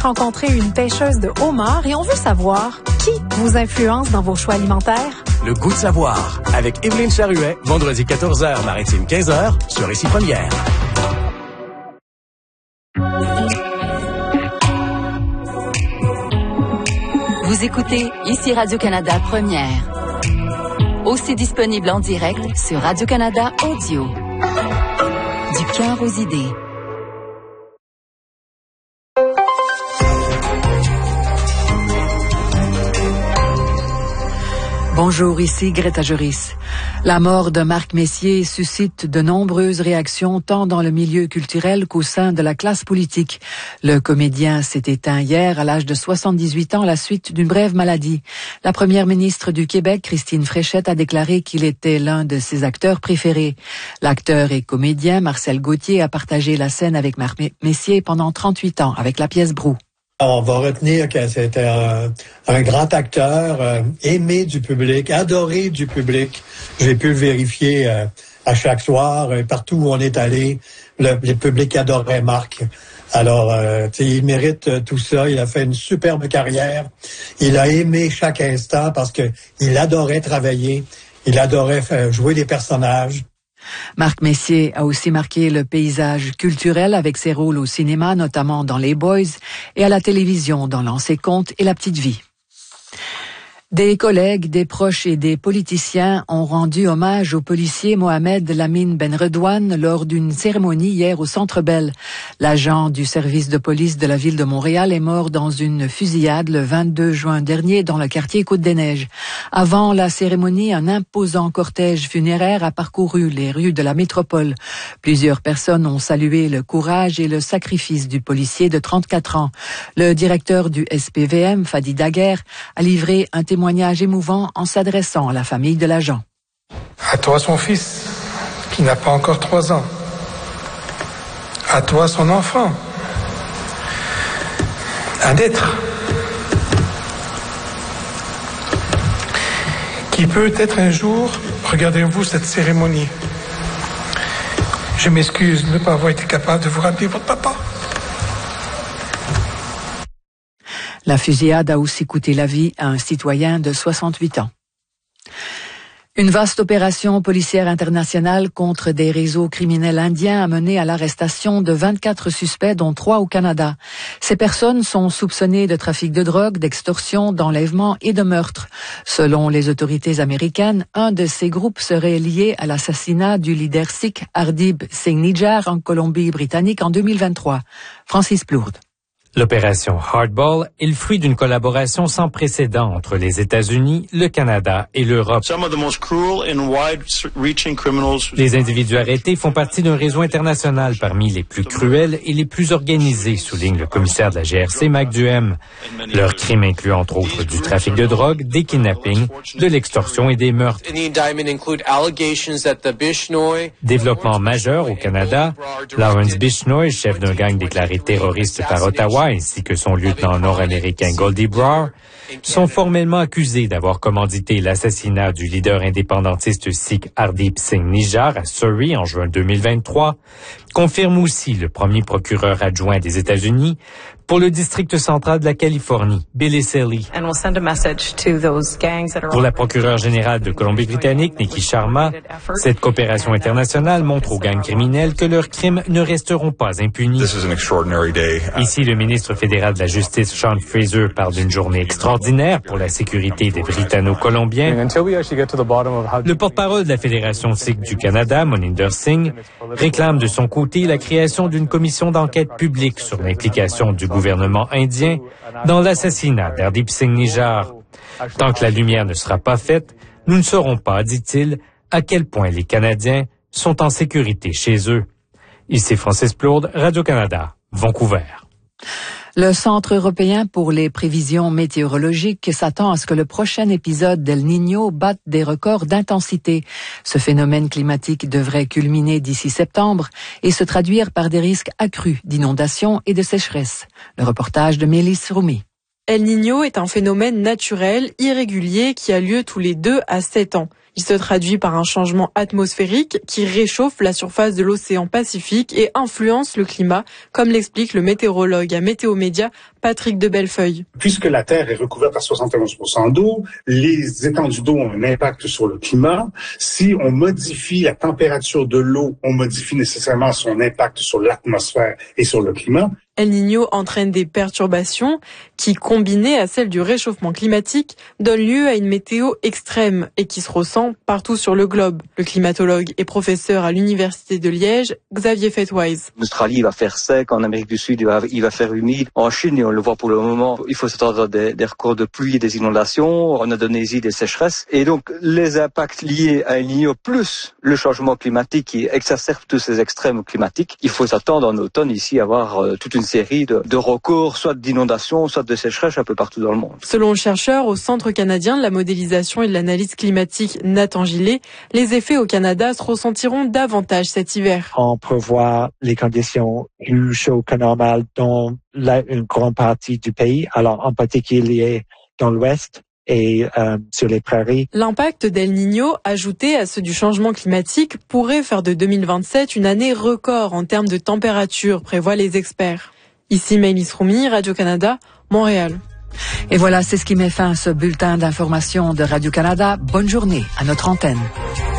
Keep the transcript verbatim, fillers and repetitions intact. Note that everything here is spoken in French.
rencontrer une pêcheuse de homard et on veut savoir qui vous influence dans vos choix alimentaires. Le goût de savoir avec Evelyne Charuet, vendredi quatorze heures, maritime quinze heures, sur Ici Première. Vous écoutez Ici Radio-Canada Première. Aussi disponible en direct sur Radio-Canada Audio. Du cœur aux idées. Bonjour, ici Greta Joris. La mort de Marc Messier suscite de nombreuses réactions tant dans le milieu culturel qu'au sein de la classe politique. Le comédien s'est éteint hier à l'âge de soixante-dix-huit ans à la suite d'une brève maladie. La première ministre du Québec, Christine Fréchette, a déclaré qu'il était l'un de ses acteurs préférés. L'acteur et comédien Marcel Gauthier a partagé la scène avec Marc Messier pendant trente-huit ans avec la pièce Brou. On va retenir que c'était un, un grand acteur, euh, aimé du public, adoré du public. J'ai pu le vérifier euh, à chaque soir, euh, partout où on est allé, le, le public adorait Marc. Alors, euh, tu sais, il mérite euh, tout ça. Il a fait une superbe carrière. Il a aimé chaque instant parce que il adorait travailler. Il adorait faire, jouer des personnages. Marc Messier a aussi marqué le paysage culturel avec ses rôles au cinéma, notamment dans Les Boys, et à la télévision dans L'Ancien Comte et La Petite Vie. Des collègues, des proches et des politiciens ont rendu hommage au policier Mohamed Lamine Benredouane lors d'une cérémonie hier au Centre Bell. L'agent du service de police de la ville de Montréal est mort dans une fusillade le vingt-deux juin dernier dans le quartier Côte-des-Neiges. Avant la cérémonie, un imposant cortège funéraire a parcouru les rues de la métropole. Plusieurs personnes ont salué le courage et le sacrifice du policier de trente-quatre ans. Le directeur du S P V M, Fadi Daguerre, a livré un témoignage témoignage émouvant en s'adressant à la famille de l'agent. À toi son fils, qui n'a pas encore trois ans. À toi son enfant. Un être qui peut-être un jour, regardez-vous cette cérémonie. Je m'excuse de ne pas avoir été capable de vous rappeler votre papa. La fusillade a aussi coûté la vie à un citoyen de soixante-huit ans. Une vaste opération policière internationale contre des réseaux criminels indiens a mené à l'arrestation de vingt-quatre suspects, dont trois au Canada. Ces personnes sont soupçonnées de trafic de drogue, d'extorsion, d'enlèvement et de meurtre. Selon les autorités américaines, un de ces groupes serait lié à l'assassinat du leader sikh Hardeep Singh Nijjar en Colombie-Britannique en deux mille vingt-trois. Francis Plourde. L'opération Hardball est le fruit d'une collaboration sans précédent entre les États-Unis, le Canada et l'Europe. Les individus arrêtés font partie d'un réseau international parmi les plus cruels et les plus organisés, souligne le commissaire de la G R C, Mac Duhem. Leurs crimes incluent entre autres du trafic de drogue, des kidnappings, de l'extorsion et des meurtres. Développement majeur au Canada, Lawrence Bishnoy, chef d'un gang déclaré terroriste par Ottawa, ainsi que son lieutenant nord-américain Goldie Brower, sont formellement accusés d'avoir commandité l'assassinat du leader indépendantiste sikh Hardeep Singh Nijjar à Surrey en juin deux mille vingt-trois, confirme aussi le premier procureur adjoint des États-Unis pour le district central de la Californie, Billy Selly. Pour la procureure générale de Colombie-Britannique, Nikki Sharma, cette coopération internationale montre aux gangs criminels que leurs crimes ne resteront pas impunis. Ici, le ministre fédéral de la Justice, Sean Fraser, parle d'une journée extraordinaire pour la sécurité des Britanno-Colombiens. Le porte-parole de la Fédération sikh du Canada, Moninder Singh, réclame de son côté la création d'une commission d'enquête publique sur l'implication du gouvernement indien dans l'assassinat d'Hardeep Singh Nijjar. Tant que la lumière ne sera pas faite, nous ne saurons pas, dit-il, à quel point les Canadiens sont en sécurité chez eux. Ici Francis Plourde, Radio-Canada, Vancouver. Le Centre européen pour les prévisions météorologiques s'attend à ce que le prochain épisode d'El Niño batte des records d'intensité. Ce phénomène climatique devrait culminer d'ici septembre et se traduire par des risques accrus d'inondations et de sécheresse. Le reportage de Mélisse Roumi. El Niño est un phénomène naturel irrégulier qui a lieu tous les deux à sept ans. Il se traduit par un changement atmosphérique qui réchauffe la surface de l'océan Pacifique et influence le climat, comme l'explique le météorologue à Météo Média, Patrick de Bellefeuille. Puisque la Terre est recouverte à soixante et onze pour cent d'eau, les étendues d'eau ont un impact sur le climat. Si on modifie la température de l'eau, on modifie nécessairement son impact sur l'atmosphère et sur le climat. El Niño entraîne des perturbations qui, combinées à celles du réchauffement climatique, donnent lieu à une météo extrême et qui se ressent partout sur le globe. Le climatologue et professeur à l'Université de Liège, Xavier Fettwise. En Australie, il va faire sec, en Amérique du Sud, il va, il va faire humide. En Chine, et on le voit pour le moment, il faut s'attendre à des, des records de pluie et des inondations. En Indonésie, des sécheresses. Et donc, les impacts liés à El Niño plus le changement climatique qui exacerbe tous ces extrêmes climatiques, il faut s'attendre en automne ici à avoir euh, toute une série de, de records, soit d'inondations, soit de sécheresse un peu partout dans le monde. Selon le chercheur au Centre canadien de la modélisation et de l'analyse climatique Nathan Gillet, les effets au Canada se ressentiront davantage cet hiver. On prévoit les conditions plus chaudes que normal dans la, une grande partie du pays, alors en particulier dans l'ouest et euh, sur les prairies. L'impact d'El Niño, ajouté à ceux du changement climatique, pourrait faire de deux mille vingt-sept une année record en termes de température, prévoient les experts. Ici Maëlys Roumi, Radio-Canada, Montréal. Et voilà, c'est ce qui met fin à ce bulletin d'information de Radio-Canada. Bonne journée à notre antenne.